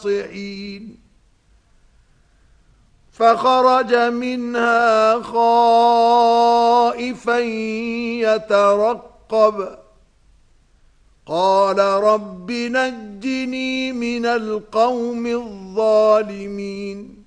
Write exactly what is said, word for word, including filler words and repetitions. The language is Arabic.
الناصحين فخرج منها خائفا يترقب قال رب نجني من القوم الظالمين